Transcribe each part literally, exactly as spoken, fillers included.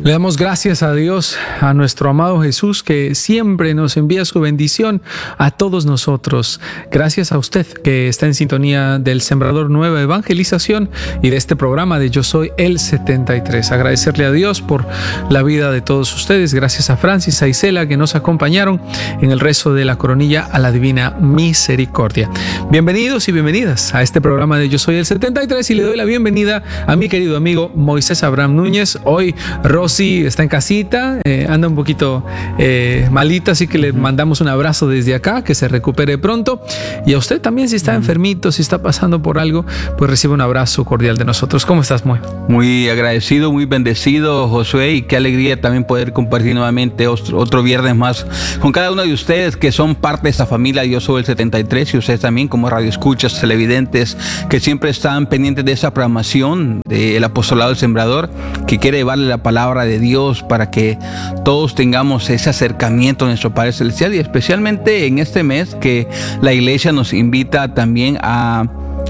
Le damos gracias a Dios, a nuestro amado Jesús, que siempre nos envía su bendición a todos nosotros. Gracias a usted que está en sintonía del Sembrador Nueva Evangelización y de este programa de Yo Soy el setenta y tres. Agradecerle a Dios por la vida de todos ustedes. Gracias a Francis, a Isela, que nos acompañaron en el rezo de la coronilla a la Divina Misericordia. Bienvenidos y bienvenidas a este programa de Yo Soy el setenta y tres, y le doy la bienvenida a mi querido amigo Moisés Abraham Núñez. Hoy Rosy está en casita, eh, anda un poquito eh, malita, así que le mandamos un abrazo desde acá, que se recupere pronto. Y a usted también, si está enfermito, si está pasando por algo, pues recibe un abrazo cordial de nosotros. ¿Cómo estás, Moy? Muy agradecido, muy bendecido, Josué, y qué alegría también poder compartir nuevamente otro, otro viernes más con cada uno de ustedes que son parte de esta familia Yo Soy el setenta y tres, y ustedes también como radioescuchas, televidentes, que siempre están pendientes de esa programación del Apostolado del Sembrador, que quiere llevarle la palabra de Dios para que todos tengamos ese acercamiento a nuestro Padre Celestial, y especialmente en este mes que la iglesia nos invita también a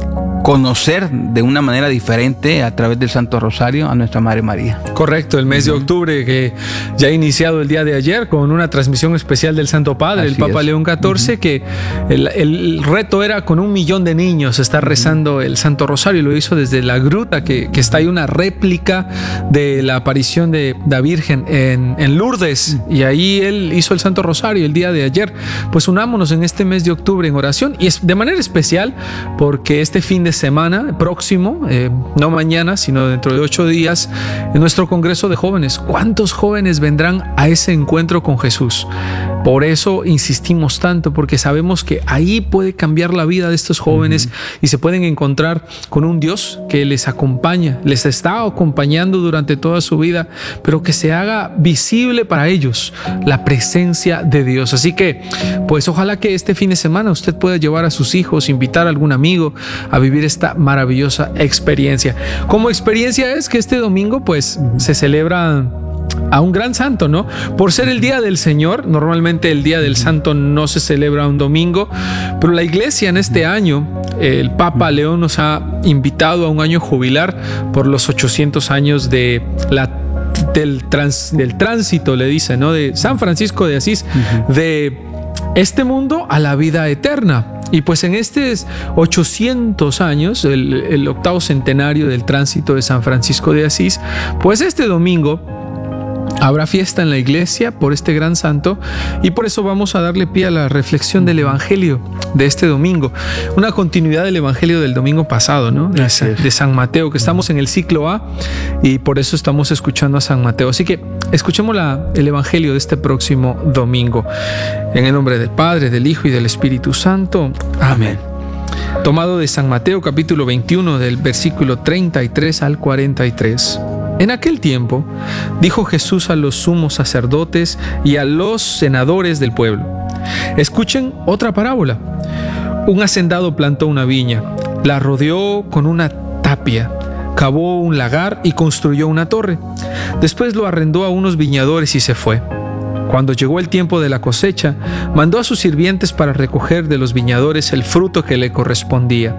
conocer de una manera diferente a través del Santo Rosario a nuestra Madre María. Correcto, el mes de octubre que ya ha iniciado el día de ayer con una transmisión especial del Santo Padre, Así el Papa es. León catorce, uh-huh. que el, el reto era con un millón de niños estar rezando el Santo Rosario, y lo hizo desde la gruta, que, que está ahí una réplica de la aparición de la Virgen en, en Lourdes, y ahí él hizo el Santo Rosario el día de ayer. Pues unámonos en este mes de octubre en oración, y es de manera especial porque este fin de semana próximo, eh, no mañana, sino dentro de ocho días, en nuestro Congreso de Jóvenes. ¿Cuántos jóvenes vendrán a ese encuentro con Jesús? Por eso insistimos tanto, porque sabemos que ahí puede cambiar la vida de estos jóvenes, uh-huh. y se pueden encontrar con un Dios que les acompaña, les está acompañando durante toda su vida, pero que se haga visible para ellos la presencia de Dios. Así que, pues ojalá que este fin de semana usted pueda llevar a sus hijos, invitar a algún amigo a vivir esta maravillosa experiencia. Como experiencia es que este domingo pues se celebra a un gran santo, ¿no? Por ser el Día del Señor, normalmente el Día del Santo no se celebra un domingo, pero la Iglesia en este año, el Papa León nos ha invitado a un año jubilar por los ochocientos años de la del, trans, del tránsito, le dice, ¿no? De San Francisco de Asís, uh-huh. de este mundo a la vida eterna. Y pues en estos ochocientos años, el, el octavo centenario del tránsito de San Francisco de Asís, pues este domingo habrá fiesta en la iglesia por este gran santo, y por eso vamos a darle pie a la reflexión del Evangelio de este domingo, una continuidad del Evangelio del domingo pasado, ¿no? De, de San Mateo, que estamos en el ciclo A, y por eso estamos escuchando a San Mateo. Así que escuchemos la, el Evangelio de este próximo domingo. En el nombre del Padre, del Hijo y del Espíritu Santo. Amén. Tomado de San Mateo capítulo veintiuno, del versículo treinta y tres al cuarenta y tres. En aquel tiempo dijo Jesús a los sumos sacerdotes y a los senadores del pueblo: escuchen otra parábola. Un hacendado plantó una viña, la rodeó con una tapia, cavó un lagar y construyó una torre. Después lo arrendó a unos viñadores y se fue. Cuando llegó el tiempo de la cosecha, mandó a sus sirvientes para recoger de los viñadores el fruto que le correspondía.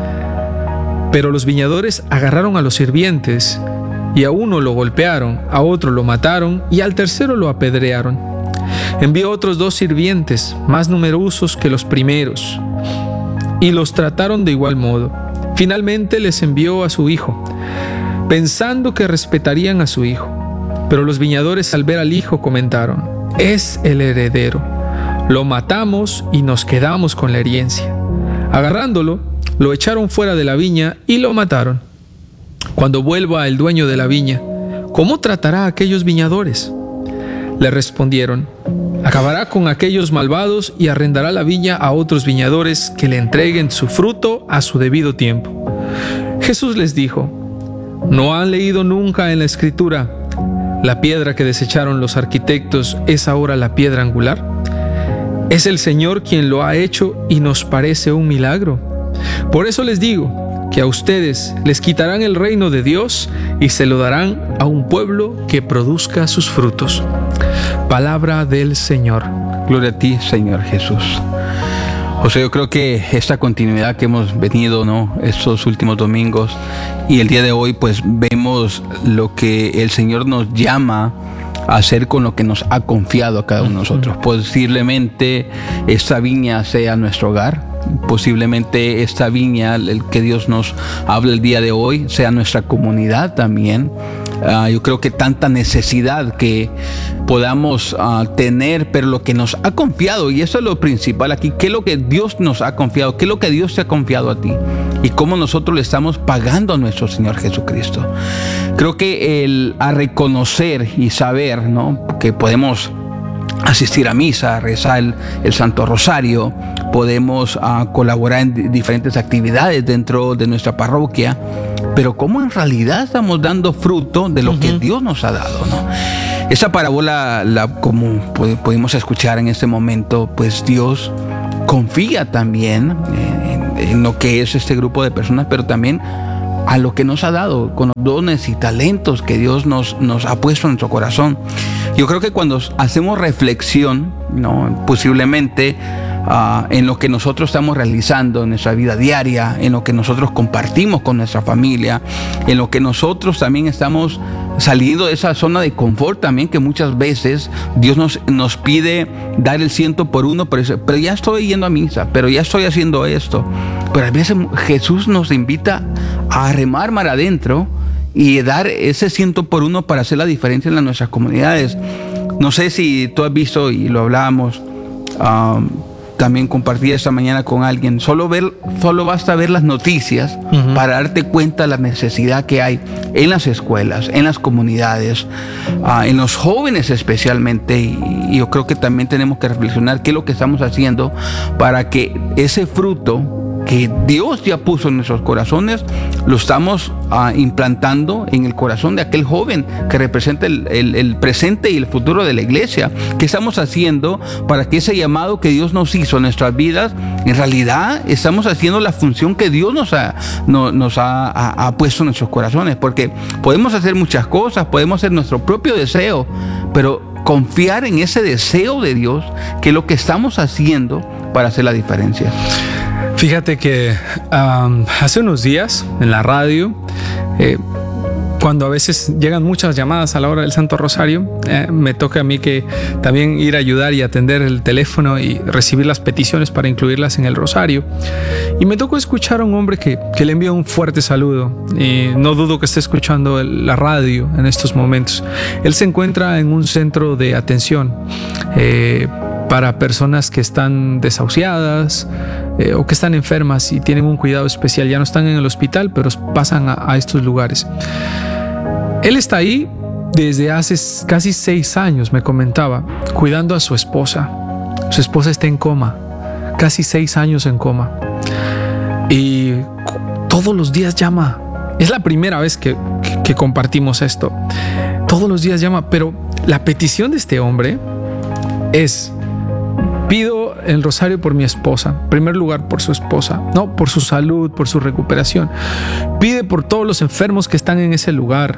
Pero los viñadores agarraron a los sirvientes, y a uno lo golpearon, a otro lo mataron y al tercero lo apedrearon. Envió otros dos sirvientes, más numerosos que los primeros, y los trataron de igual modo. Finalmente les envió a su hijo, pensando que respetarían a su hijo. Pero los viñadores, al ver al hijo, comentaron: es el heredero. Lo matamos y nos quedamos con la herencia. Agarrándolo, lo echaron fuera de la viña y lo mataron. Cuando vuelva el dueño de la viña, ¿cómo tratará a aquellos viñadores? Le respondieron: acabará con aquellos malvados y arrendará la viña a otros viñadores que le entreguen su fruto a su debido tiempo. Jesús les dijo: ¿no han leído nunca en la Escritura: la piedra que desecharon los arquitectos es ahora la piedra angular? Es el Señor quien lo ha hecho y nos parece un milagro. Por eso les digo que a ustedes les quitarán el reino de Dios y se lo darán a un pueblo que produzca sus frutos. Palabra del Señor. Gloria a ti, Señor Jesús. O sea, yo creo que esta continuidad que hemos venido, ¿no?, estos últimos domingos y el día de hoy, pues vemos lo que el Señor nos llama a hacer con lo que nos ha confiado a cada uno de nosotros. Posiblemente esta viña sea nuestro hogar. Posiblemente esta viña, el que Dios nos habla el día de hoy, sea nuestra comunidad también. Uh, yo creo que tanta necesidad que podamos uh, tener, pero lo que nos ha confiado, y eso es lo principal aquí, qué es lo que Dios nos ha confiado, qué es lo que Dios te ha confiado a ti y cómo nosotros le estamos pagando a nuestro Señor Jesucristo. Creo que el a reconocer y saber, ¿no?, que podemos asistir a misa, rezar el, el Santo Rosario, podemos uh, colaborar en diferentes actividades dentro de nuestra parroquia, pero cómo en realidad estamos dando fruto de lo uh-huh. que Dios nos ha dado, ¿no? Esa parábola, la, como pudimos escuchar en este momento, pues Dios confía también en, en lo que es este grupo de personas, pero también a lo que nos ha dado, con los dones y talentos que Dios nos, nos ha puesto en nuestro corazón. Yo creo que cuando hacemos reflexión, ¿no?, posiblemente uh, en lo que nosotros estamos realizando en nuestra vida diaria, en lo que nosotros compartimos con nuestra familia, en lo que nosotros también estamos saliendo de esa zona de confort también, que muchas veces Dios nos, nos pide dar el ciento por uno, pero, pero ya estoy yendo a misa, pero ya estoy haciendo esto. Pero a veces Jesús nos invita a remar mar adentro y dar ese ciento por uno para hacer la diferencia en nuestras comunidades. No sé si tú has visto, y lo hablábamos, um, también compartí esta mañana con alguien, solo, ver, solo basta ver las noticias uh-huh. para darte cuenta de la necesidad que hay en las escuelas, en las comunidades, uh, en los jóvenes especialmente, y, y yo creo que también tenemos que reflexionar qué es lo que estamos haciendo para que ese fruto que Dios ya puso en nuestros corazones, lo estamos uh, implantando en el corazón de aquel joven que representa el, el, el presente y el futuro de la iglesia. ¿Qué estamos haciendo para que ese llamado que Dios nos hizo en nuestras vidas, en realidad estamos haciendo la función que Dios nos ha, no, nos ha, ha, ha puesto en nuestros corazones? Porque podemos hacer muchas cosas, podemos hacer nuestro propio deseo, pero confiar en ese deseo de Dios, que es lo que estamos haciendo para hacer la diferencia. Fíjate que um, hace unos días en la radio, eh, cuando a veces llegan muchas llamadas a la hora del Santo Rosario, eh, me toca a mí que también ir a ayudar y atender el teléfono y recibir las peticiones para incluirlas en el rosario. Y me tocó escuchar a un hombre que, que le envía un fuerte saludo, y no dudo que esté escuchando el, la radio en estos momentos. Él se encuentra en un centro de atención eh, para personas que están desahuciadas eh, o que están enfermas y tienen un cuidado especial. Ya no están en el hospital, pero pasan a, a estos lugares. Él está ahí desde hace casi seis años, me comentaba, cuidando a su esposa. Su esposa está en coma, casi seis años en coma. Y todos los días llama. Es la primera vez que, que, que compartimos esto. Todos los días llama, pero la petición de este hombre es: pido el rosario por mi esposa, en primer lugar por su esposa, no, por su salud, por su recuperación. Pide por todos los enfermos que están en ese lugar,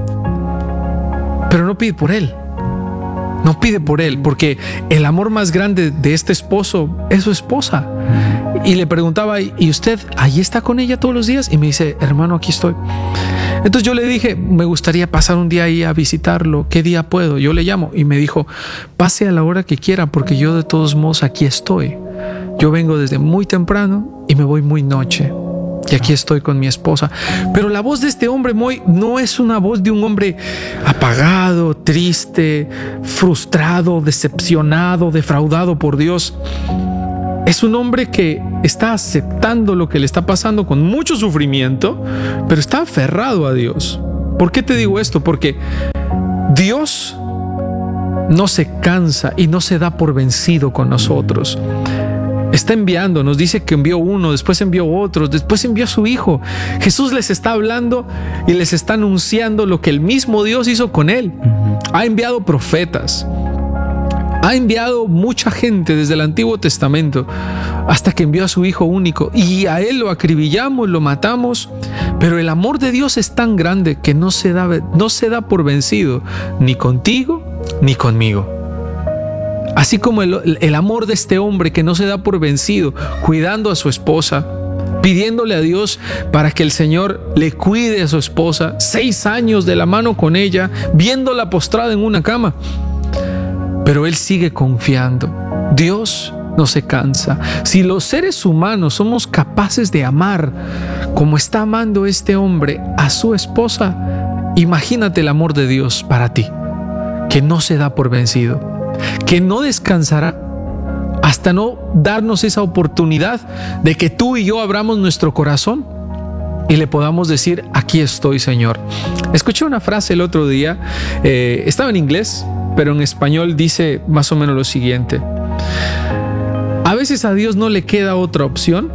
pero no pide por él. No pide por él, porque el amor más grande de este esposo es su esposa. Y le preguntaba: ¿y usted ahí está con ella todos los días? Y me dice: hermano, aquí estoy. Entonces yo le dije: me gustaría pasar un día ahí a visitarlo. ¿Qué día puedo? Yo le llamo. Y me dijo: pase a la hora que quiera, porque yo de todos modos aquí estoy. Yo vengo desde muy temprano y me voy muy noche. Y aquí estoy con mi esposa. Pero la voz de este hombre muy, no es una voz de un hombre apagado, triste, frustrado, decepcionado, defraudado por Dios. Es un hombre que está aceptando lo que le está pasando con mucho sufrimiento, pero está aferrado a Dios. ¿Por qué te digo esto? Porque Dios no se cansa y no se da por vencido con nosotros. Está enviando, nos dice que envió uno, después envió otros, después envió a su Hijo. Jesús les está hablando y les está anunciando lo que el mismo Dios hizo con él. Ha enviado profetas, ha enviado mucha gente desde el Antiguo Testamento hasta que envió a su Hijo único, y a él lo acribillamos, lo matamos, pero el amor de Dios es tan grande que no se da, no se da por vencido ni contigo ni conmigo. Así como el, el amor de este hombre que no se da por vencido, cuidando a su esposa, pidiéndole a Dios para que el Señor le cuide a su esposa, seis años de la mano con ella, viéndola postrada en una cama. Pero él sigue confiando. Dios no se cansa. Si los seres humanos somos capaces de amar como está amando este hombre a su esposa, imagínate el amor de Dios para ti, que no se da por vencido, que no descansará hasta no darnos esa oportunidad de que tú y yo abramos nuestro corazón y le podamos decir: aquí estoy, Señor. Escuché una frase el otro día, eh, estaba en inglés, pero en español dice más o menos lo siguiente: a veces a Dios no le queda otra opción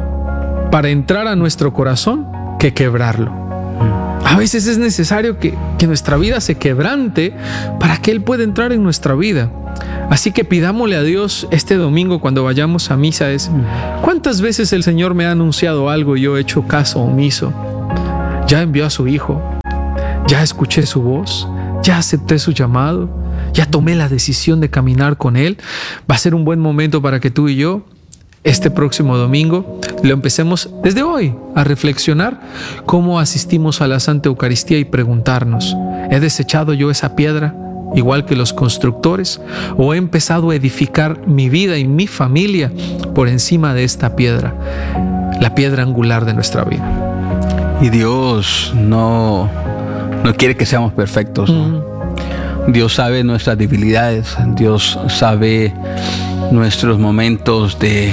para entrar a nuestro corazón que quebrarlo. A veces es necesario que, que nuestra vida se quebrante para que Él pueda entrar en nuestra vida. Así que pidámosle a Dios este domingo cuando vayamos a misa es: ¿cuántas veces el Señor me ha anunciado algo y yo he hecho caso omiso? Ya envió a su Hijo, ya escuché su voz, ya acepté su llamado, ya tomé la decisión de caminar con Él. Va a ser un buen momento para que tú y yo este próximo domingo lo empecemos desde hoy a reflexionar cómo asistimos a la Santa Eucaristía y preguntarnos: ¿he desechado yo esa piedra igual que los constructores? ¿O he empezado a edificar mi vida y mi familia por encima de esta piedra, la piedra angular de nuestra vida? Y Dios no, no quiere que seamos perfectos, ¿no? Mm. Dios sabe nuestras debilidades, Dios sabe nuestros momentos de,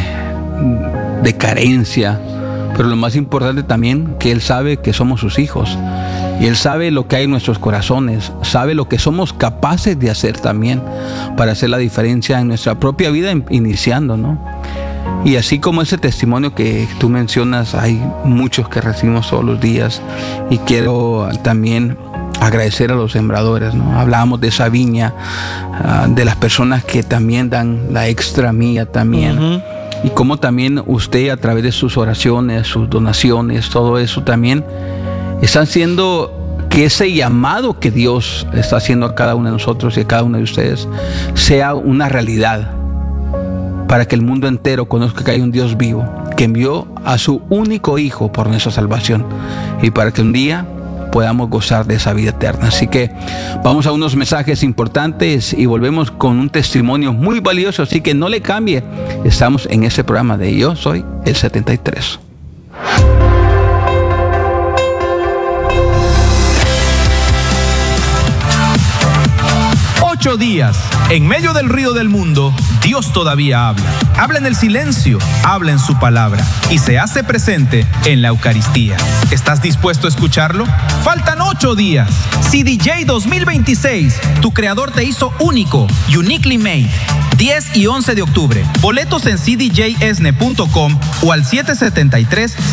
de carencia, pero lo más importante también, que Él sabe que somos sus hijos. Y Él sabe lo que hay en nuestros corazones, sabe lo que somos capaces de hacer también para hacer la diferencia en nuestra propia vida iniciando, ¿no? Y así como ese testimonio que tú mencionas, hay muchos que recibimos todos los días, y quiero también agradecer a los sembradores, ¿no? Hablábamos de esa viña, uh, de las personas que también dan la extra mía también. Uh-huh. Y cómo también usted, a través de sus oraciones, sus donaciones, todo eso también está haciendo que ese llamado que Dios está haciendo a cada uno de nosotros y a cada uno de ustedes sea una realidad, para que el mundo entero conozca que hay un Dios vivo que envió a su único Hijo por nuestra salvación, y para que un día podamos gozar de esa vida eterna. Así que vamos a unos mensajes importantes y volvemos con un testimonio muy valioso, así que no le cambie. Estamos en ese programa de Yo Soy el setenta y tres. Ocho días. En medio del ruido del mundo, Dios todavía habla. Habla en el silencio, habla en su palabra y se hace presente en la Eucaristía. ¿Estás dispuesto a escucharlo? Faltan ocho días. C D J dos mil veintiséis. Tu creador te hizo único, uniquely made. diez y once de octubre. Boletos en c d j esne punto com o al siete siete tres,